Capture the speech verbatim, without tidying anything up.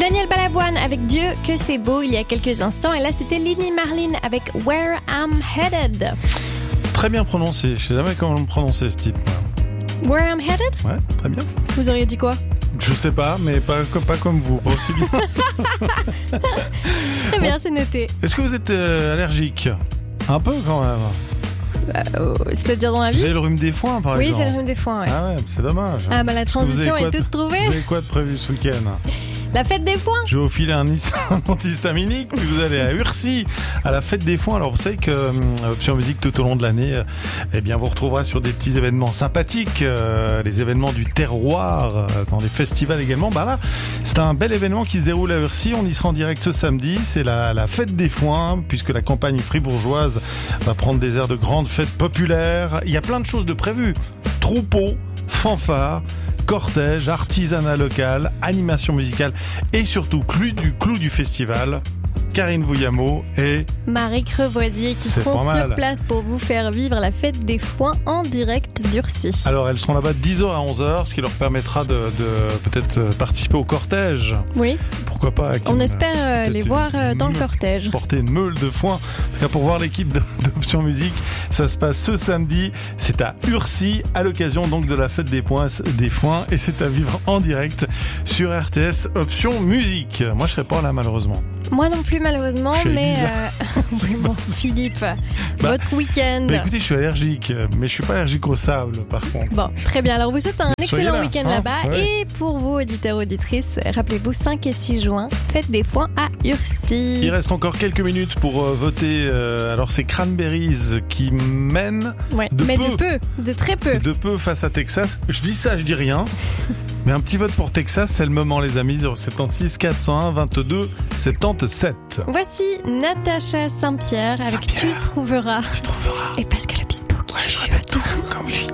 Daniel Balavoine avec Dieu que c'est beau il y a quelques instants. Et là, c'était Lini Marlin avec Where I'm Headed. Très bien prononcé. Je sais jamais comment le prononcer ce titre. Where I'm Headed ? Ouais, très bien. Vous auriez dit quoi ? Je sais pas, mais pas, pas comme vous, pas aussi bien. Très bien, c'est noté. Est-ce que vous êtes euh, allergique ? Un peu quand même. Euh, c'est-à-dire dans la vie ? Vous avez le rhume des foins, par oui, exemple ? Oui, j'ai le rhume des foins, ouais. Ah ouais, c'est dommage. Ah bah la transition est de, toute trouvée. Vous avez quoi de prévu ce week-end ? La fête des foins. Je vais vous filer un antihistaminique, puis vous allez à Urcy, à la fête des foins. Alors vous savez que euh, Option Musique tout au long de l'année, euh, eh bien vous retrouverez sur des petits événements sympathiques, euh, les événements du terroir, euh, dans des festivals également. Bah là, c'est un bel événement qui se déroule à Urcy. On y sera en direct ce samedi. C'est la, la fête des foins, puisque la campagne fribourgeoise va prendre des airs de grandes fêtes populaires. Il y a plein de choses de prévues. Troupeaux, fanfares, cortège, artisanat local, animation musicale et surtout clou du, clou du festival, Karine Vouillamo et Marie Crevoisier qui C'est seront pas sur mal. place pour vous faire vivre la fête des foins en direct d'Urcy. Alors elles seront là-bas de dix heures à onze heures, ce qui leur permettra de, de peut-être participer au cortège. Oui, Pourquoi pas avec on une- espère euh, les peut-être voir euh, une dans le meule- cortège. porter une meule de foin. En tout cas, pour voir l'équipe de- d'Option Musique, ça se passe ce samedi. C'est à Urcy, à l'occasion donc de la fête des, points, des foins, et c'est à vivre en direct sur R T S Option Musique. Moi, je serai pas là malheureusement. Moi non plus malheureusement, Je suis mais bizarre. euh... oui, bon, Philippe, votre week-end. Bah écoutez, je suis allergique, mais je suis pas allergique au sable, par contre. Bon, très bien. Alors, vous souhaitez un Soyez excellent là, week-end hein, là-bas. ouais. Et pour vous, auditeurs, auditrices, rappelez-vous, cinq et six juin, fête des foins à Urcy. Il reste encore quelques minutes pour euh, voter. euh, alors, c'est Cranberries qui mène Ouais, de mais peu. de peu, de très peu. de peu face à Texas. Je dis ça, je dis rien. Mais un petit vote pour Texas, c'est le moment, les amis. zéro sept six quatre cent un vingt-deux soixante-dix-sept. Voici Natacha Saint-Pierre avec Saint-Pierre. Tu trouveras. Tu trouveras. Et Pascal Obispo qui Ouais, je fait répète tout. comme lui.